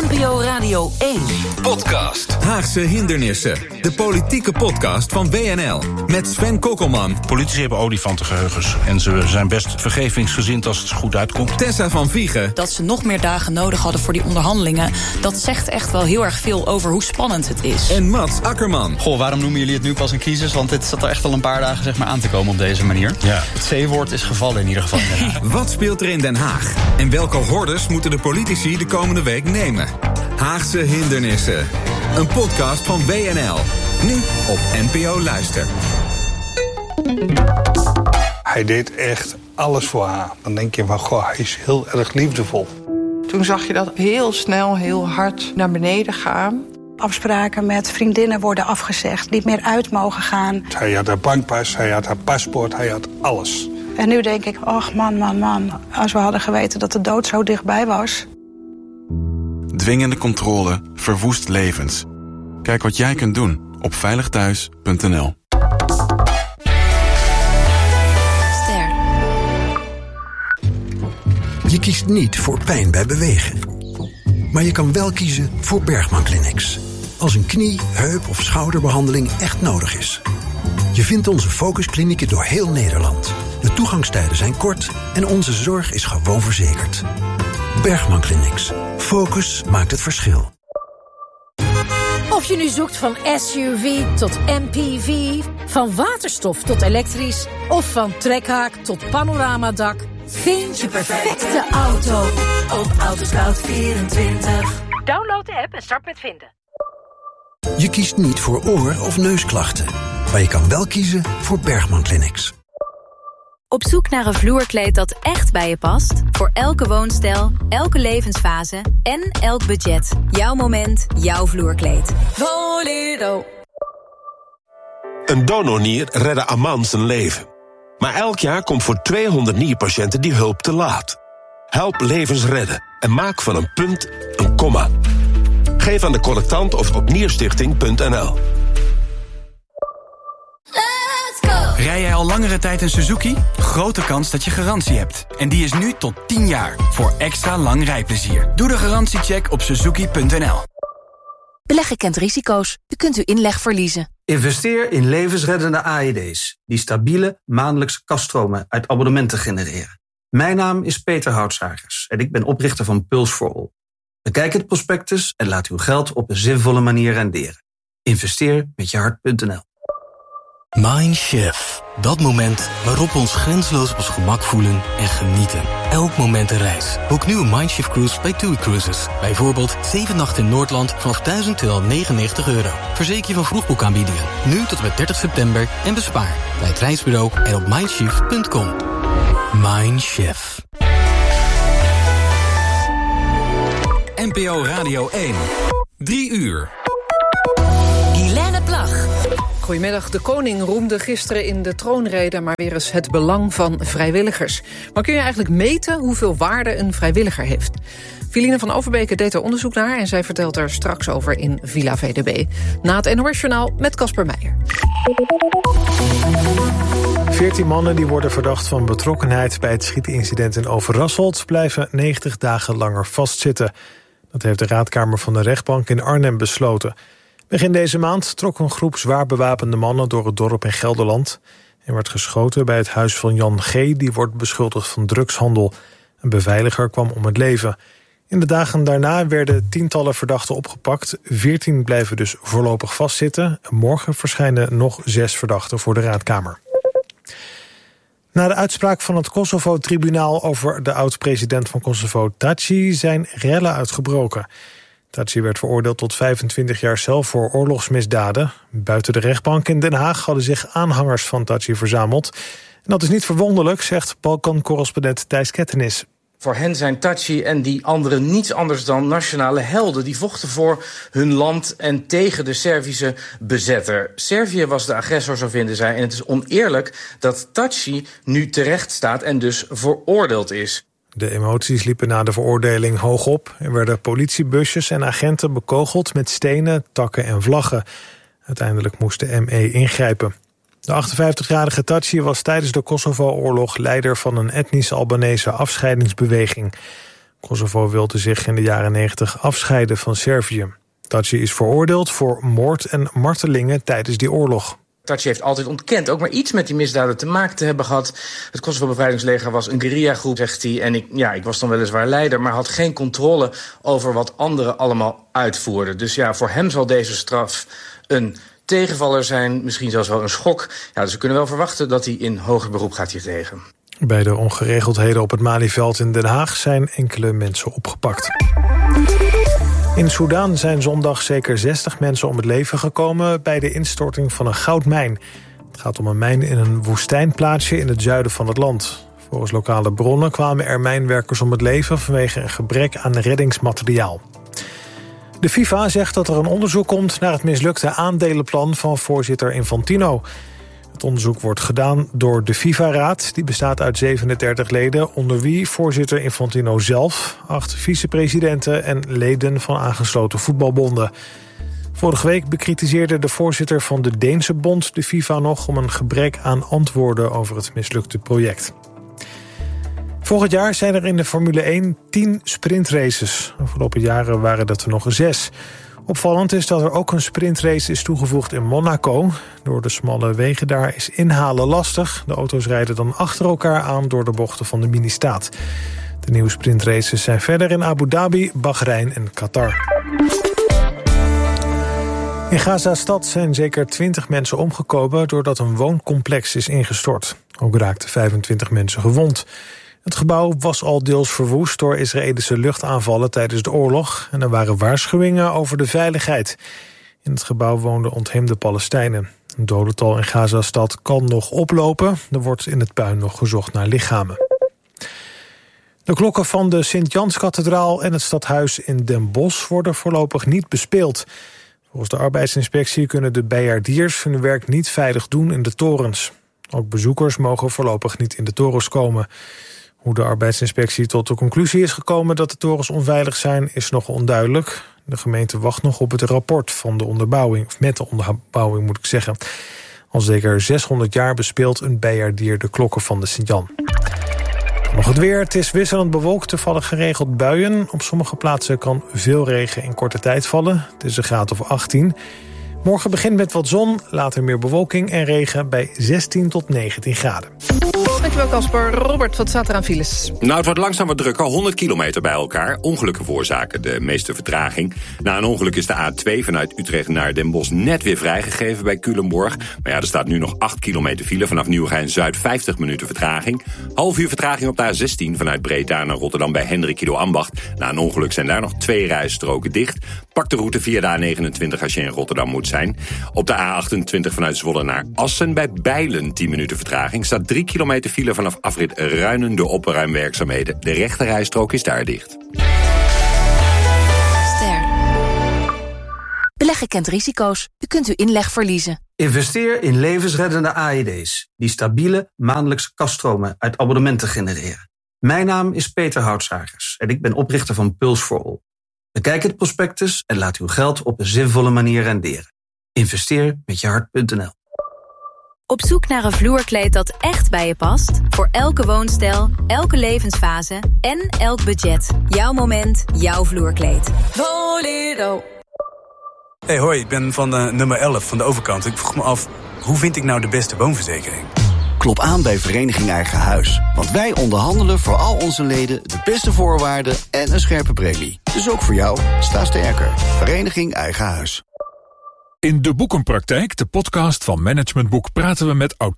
NPO Radio 1. Podcast. Haagse hindernissen. De politieke podcast van WNL. Met Sven Kokkelman. Politici hebben olifantengeheugens. En ze zijn best vergevingsgezind als het goed uitkomt. Tessa van Viegen. Dat ze nog meer dagen nodig hadden voor die onderhandelingen, dat zegt echt wel heel erg veel over hoe spannend het is. En Mats Akkerman. Goh, waarom noemen jullie het nu pas een crisis? Want dit zat er echt al een paar dagen aan te komen op deze manier. Ja. Het C-woord is gevallen in ieder geval. Wat speelt er in Den Haag? En welke hordes moeten de politici de komende week nemen? Haagse hindernissen. Een podcast van WNL. Nu op NPO Luister. Hij deed echt alles voor haar. Dan denk je van, goh, hij is heel erg liefdevol. Toen zag je dat heel snel, heel hard naar beneden gaan. Afspraken met vriendinnen worden afgezegd, niet meer uit mogen gaan. Hij had haar bankpas, hij had haar paspoort, hij had alles. En nu denk ik, ach man, als we hadden geweten dat de dood zo dichtbij was. Dwingende controle verwoest levens. Kijk wat jij kunt doen op veiligthuis.nl. Je kiest niet voor pijn bij bewegen. Maar je kan wel kiezen voor Bergman Clinics. Als een knie, heup of schouderbehandeling echt nodig is. Je vindt onze focusklinieken door heel Nederland. De toegangstijden zijn kort en onze zorg is gewoon verzekerd. Bergman Clinics. Focus maakt het verschil. Of je nu zoekt van SUV tot MPV, van waterstof tot elektrisch of van trekhaak tot panoramadak, vind je perfecte auto op Autoscout24. Download de app en start met vinden. Je kiest niet voor oor- of neusklachten. Maar je kan wel kiezen voor Bergman Clinics. Op zoek naar een vloerkleed dat echt bij je past? Voor elke woonstijl, elke levensfase en elk budget. Jouw moment, jouw vloerkleed. Volero. Een donornier redde Aman zijn leven. Maar elk jaar komt voor 200 nierpatiënten die hulp te laat. Help levens redden en maak van een punt een komma. Geef aan de collectant of op nierstichting.nl. Rij jij al langere tijd een Suzuki? Grote kans dat je garantie hebt. En die is nu tot 10 jaar. Voor extra lang rijplezier. Doe de garantiecheck op suzuki.nl. Beleggen kent risico's. U kunt uw inleg verliezen. Investeer in levensreddende AED's... die stabiele maandelijkse kaststromen uit abonnementen genereren. Mijn naam is Peter Houtsagers en ik ben oprichter van Pulse for All. Bekijk het prospectus en laat uw geld op een zinvolle manier renderen. Investeer met je hart.nl. Mindshift. Dat moment waarop we ons grenzeloos op ons gemak voelen en genieten. Elk moment een reis. Boek nu een Mindshift cruise bij TUI Cruises. Bijvoorbeeld 7 nachten in Noordland vanaf €1.299. Verzeker je van vroegboekaanbiedingen. Nu tot en met 30 september en bespaar bij het reisbureau en op mindshift.com. Mindshift. NPO Radio 1. 3 uur. Guilaine Plag. Goedemiddag. De koning roemde gisteren in de troonrede maar weer eens het belang van vrijwilligers. Maar kun je eigenlijk meten hoeveel waarde een vrijwilliger heeft? Filine van Overbeke deed er onderzoek naar en zij vertelt er straks over in Villa VDB. Na het NOS-journaal met Casper Meijer. 14 mannen die worden verdacht van betrokkenheid bij het schietincident in Overasselt blijven 90 dagen langer vastzitten. Dat heeft de raadkamer van de rechtbank in Arnhem besloten. Begin deze maand trok een groep zwaar bewapende mannen door het dorp in Gelderland. Er werd geschoten bij het huis van Jan G., die wordt beschuldigd van drugshandel. Een beveiliger kwam om het leven. In de dagen daarna werden tientallen verdachten opgepakt. 14 blijven dus voorlopig vastzitten. Morgen verschijnen nog 6 verdachten voor de raadkamer. Na de uitspraak van het Kosovo-tribunaal over de oud-president van Kosovo, Thaçi, zijn rellen uitgebroken. Thaçi werd veroordeeld tot 25 jaar cel voor oorlogsmisdaden. Buiten de rechtbank in Den Haag hadden zich aanhangers van Thaçi verzameld. En dat is niet verwonderlijk, zegt Balkan-correspondent Thijs Kettenis. Voor hen zijn Thaçi en die anderen niets anders dan nationale helden. Die vochten voor hun land en tegen de Servische bezetter. Servië was de agressor, zo vinden zij. En het is oneerlijk dat Thaçi nu terecht staat en dus veroordeeld is. De emoties liepen na de veroordeling hoog op. Er werden politiebusjes en agenten bekogeld met stenen, takken en vlaggen. Uiteindelijk moest de ME ingrijpen. De 58-jarige Thaçi was tijdens de Kosovo-oorlog leider van een etnisch Albanese afscheidingsbeweging. Kosovo wilde zich in de jaren 90 afscheiden van Servië. Thaci is veroordeeld voor moord en martelingen tijdens die oorlog. Thaci heeft altijd ontkend ook maar iets met die misdaden te maken te hebben gehad. Het Kosovo-bevrijdingsleger was een guerrillagroep, zegt hij. En ik was dan weliswaar leider, maar had geen controle over wat anderen allemaal uitvoerden. Dus ja, voor hem zal deze straf een tegenvaller zijn, misschien zelfs wel een schok. Ja, dus we kunnen wel verwachten dat hij in hoger beroep gaat hiertegen. Bij de ongeregeldheden op het Malieveld in Den Haag zijn enkele mensen opgepakt. In Soedan zijn zondag zeker 60 mensen om het leven gekomen bij de instorting van een goudmijn. Het gaat om een mijn in een woestijnplaatsje in het zuiden van het land. Volgens lokale bronnen kwamen er mijnwerkers om het leven vanwege een gebrek aan reddingsmateriaal. De FIFA zegt dat er een onderzoek komt naar het mislukte aandelenplan van voorzitter Infantino. Het onderzoek wordt gedaan door de FIFA-raad. Die bestaat uit 37 leden, onder wie voorzitter Infantino zelf, 8 vicepresidenten en leden van aangesloten voetbalbonden. Vorige week bekritiseerde de voorzitter van de Deense bond de FIFA nog om een gebrek aan antwoorden over het mislukte project. Volgend jaar zijn er in de Formule 1 10 sprintraces. De afgelopen jaren waren dat er nog 6. Opvallend is dat er ook een sprintrace is toegevoegd in Monaco. Door de smalle wegen daar is inhalen lastig. De auto's rijden dan achter elkaar aan door de bochten van de mini-staat. De nieuwe sprintraces zijn verder in Abu Dhabi, Bahrein en Qatar. In Gaza-stad zijn zeker 20 mensen omgekomen doordat een wooncomplex is ingestort. Ook raakten 25 mensen gewond. Het gebouw was al deels verwoest door Israëlische luchtaanvallen tijdens de oorlog en er waren waarschuwingen over de veiligheid. In het gebouw woonden ontheemde Palestijnen. Het dodental in Gaza-stad kan nog oplopen. Er wordt in het puin nog gezocht naar lichamen. De klokken van de Sint-Janskathedraal en het stadhuis in Den Bosch worden voorlopig niet bespeeld. Volgens de arbeidsinspectie kunnen de bijaardiers hun werk niet veilig doen in de torens. Ook bezoekers mogen voorlopig niet in de torens komen. Hoe de arbeidsinspectie tot de conclusie is gekomen dat de torens onveilig zijn, is nog onduidelijk. De gemeente wacht nog op het rapport van de onderbouwing, of met de onderbouwing moet ik zeggen. Al zeker 600 jaar bespeelt een bijaardier de klokken van de Sint-Jan. Nog het weer. Het is wisselend bewolkt. Er vallen geregeld buien. Op sommige plaatsen kan veel regen in korte tijd vallen. Het is een graad of 18. Morgen begint met wat zon, later meer bewolking en regen bij 16 tot 19 graden. Dankjewel Casper. Robert, wat staat er aan files? Nou, het wordt langzaam wat drukker, 100 kilometer bij elkaar. Ongelukken veroorzaken de meeste vertraging. Na een ongeluk is de A2 vanuit Utrecht naar Den Bosch net weer vrijgegeven bij Culemborg. Maar ja, er staat nu nog 8 kilometer file. Vanaf Nieuwegein-Zuid 50 minuten vertraging. Half uur vertraging op de A16 vanuit Breda naar Rotterdam bij Hendrik Ido Ambacht. Na een ongeluk zijn daar nog 2 rijstroken dicht. Pak de route via de A29 als je in Rotterdam moet zijn. Op de A28 vanuit Zwolle naar Assen bij Bijlen 10 minuten vertraging. Staat 3 kilometer file vanaf afrit Ruinen door opruimwerkzaamheden. De rechte rijstrook is daar dicht. Ster. Beleggen kent risico's. U kunt uw inleg verliezen. Investeer in levensreddende AED's die stabiele maandelijkse kaststromen uit abonnementen genereren. Mijn naam is Peter Houtsagers en ik ben oprichter van Pulse for All. Bekijk het prospectus en laat uw geld op een zinvolle manier renderen. Investeer met je hart.nl. Op zoek naar een vloerkleed dat echt bij je past? Voor elke woonstijl, elke levensfase en elk budget. Jouw moment, jouw vloerkleed. Volero. Hey, hoi, ik ben van nummer 11 van de overkant. Ik vroeg me af, hoe vind ik nou de beste woonverzekering? Klop aan bij Vereniging Eigen Huis. Want wij onderhandelen voor al onze leden de beste voorwaarden en een scherpe premie. Dus ook voor jou, sta sterker. Vereniging Eigen Huis. In De Boekenpraktijk, de podcast van Management Boek, praten we met